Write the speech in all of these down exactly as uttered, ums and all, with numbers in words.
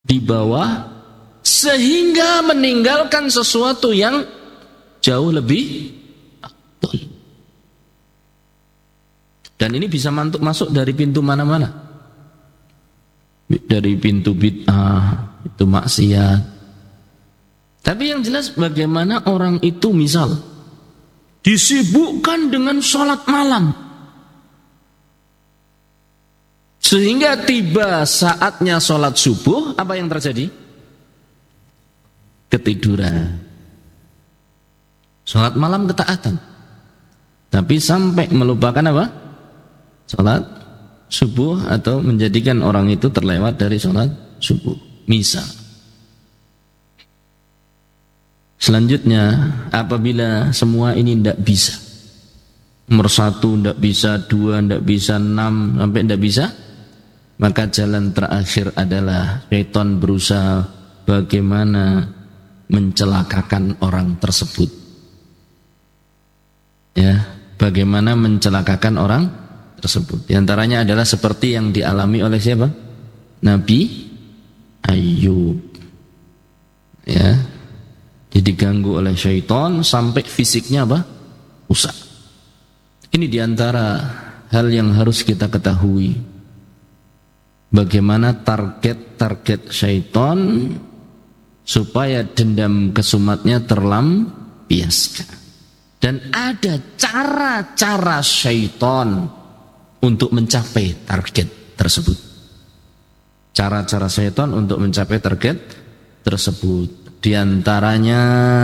di bawah, sehingga meninggalkan sesuatu yang jauh lebih afdal. Dan ini bisa masuk dari pintu mana-mana, dari pintu bid'ah, itu maksiat. Tapi yang jelas bagaimana orang itu misal disibukkan dengan sholat malam, sehingga tiba saatnya sholat subuh, apa yang terjadi? Ketiduran. Sholat malam ketaatan, tapi sampai melupakan apa? Sholat subuh, atau menjadikan orang itu terlewat dari sholat subuh. Misal. Selanjutnya, apabila semua ini tidak bisa, nomor satu tidak bisa, dua tidak bisa, enam sampai tidak bisa, maka jalan terakhir adalah syaitan berusaha bagaimana mencelakakan orang tersebut. Ya, bagaimana mencelakakan orang tersebut. Di antaranya adalah seperti yang dialami oleh siapa? Nabi Ayub. Ya, jadi diganggu oleh syaitan sampai fisiknya apa? Rusak. Ini diantara hal yang harus kita ketahui. Bagaimana target-target syaitan supaya dendam kesumatnya terlampiaskan. Dan ada cara-cara syaitan untuk mencapai target tersebut. Cara-cara syaitan untuk mencapai target tersebut. Di antaranya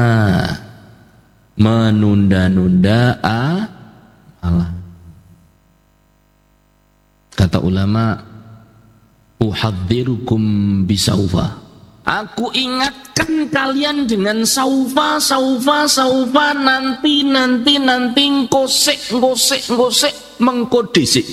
menunda-nunda amalan. Kata ulama, uhadzirukum bisaufa. Aku ingatkan kalian dengan saufa, saufa, saufa, nanti, nanti, nanti, ngosek, ngosek, ngosek, mengkodisik.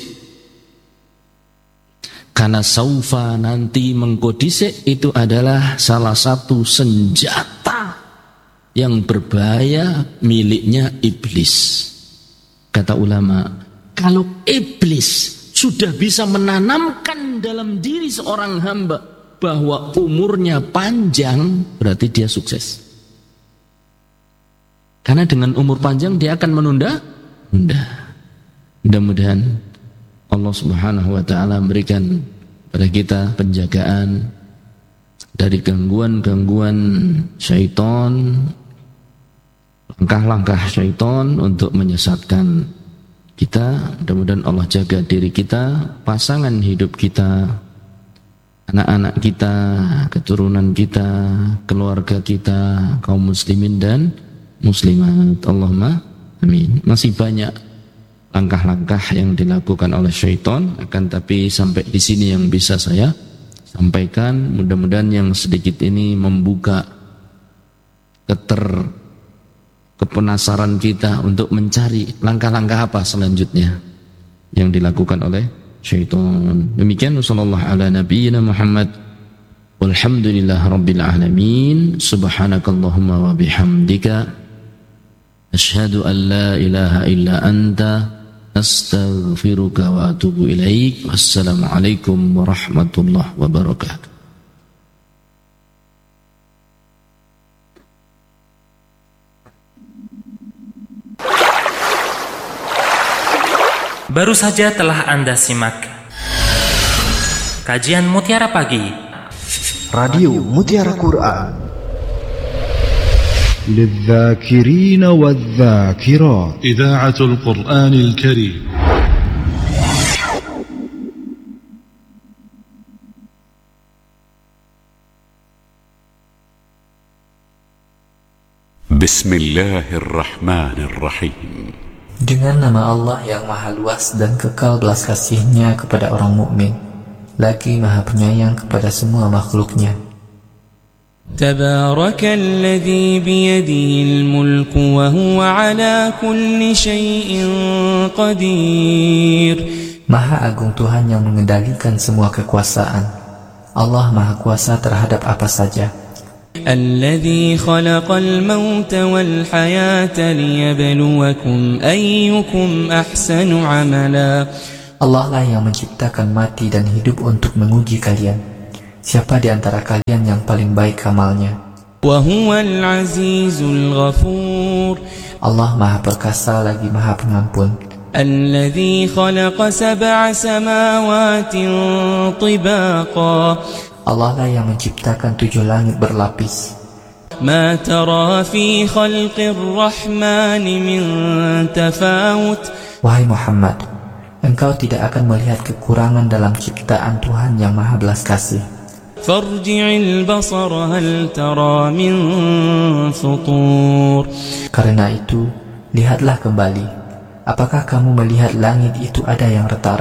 Karena saufa, nanti, mengkodisik itu adalah salah satu senjata yang berbahaya miliknya iblis. Kata ulama, kalau iblis sudah bisa menanamkan dalam diri seorang hamba bahwa umurnya panjang, berarti dia sukses. Karena dengan umur panjang dia akan menunda, menunda. Mudah-mudahan Allah Subhanahu wa taala memberikan pada kita penjagaan dari gangguan-gangguan syaitan, langkah-langkah syaitan untuk menyesatkan kita. Mudah-mudahan Allah jaga diri kita, pasangan hidup kita, anak-anak kita, keturunan kita, keluarga kita, kaum muslimin dan muslimat. Allahumma amin. Masih banyak langkah-langkah yang dilakukan oleh syaitan, akan tapi sampai di sini yang bisa saya sampaikan. Mudah-mudahan yang sedikit ini membuka keter kepenasaran kita untuk mencari langkah-langkah apa selanjutnya yang dilakukan oleh syaitan. Demikian, sallallahu ala nabiyyina Muhammad walhamdulillah rabbil alamin. Subhanakallahumma wa bihamdika asyhadu an la ilaha illa anta astaghfiruka wa atubu ilaik. Wassalamualaikum warahmatullahi wabarakatuh. Baru saja telah Anda simak kajian Mutiara Pagi Radio Mutiara Quran للذاكرين والذاكرات إذاعة القرآن الكريم. بسم الله الرحمن الرحيم. Dengan nama Allah yang maha luas dan kekal belas kasihnya kepada orang mukmin, lagi maha penyayang kepada semua makhluknya. Tabarakalladzi biyadihil mulku wa huwa ala kulli syai'in qadir. Maha agung Tuhan yang mengendalikan semua kekuasaan. Allah maha kuasa terhadap apa saja. الذي خلق الموت والحياة ليبلوكم أيكم أحسن عملا. Allah lah yang menciptakan mati dan hidup untuk menguji kalian. Siapa di antara kalian yang paling baik amalnya? وهو العزيز الغفور Allah Maha Perkasa lagi Maha Pengampun. الذي خلق سبع سماوات طباقا Allah lah yang menciptakan tujuh langit berlapis. ما ترى في خلق الرحمن من تفاوت Wahai Muhammad, engkau tidak akan melihat kekurangan dalam ciptaan Tuhan yang Maha Belas Kasih. فارجع البصر هل ترى من فطور Karena itu, lihatlah kembali. Apakah kamu melihat langit itu ada yang retak-retak?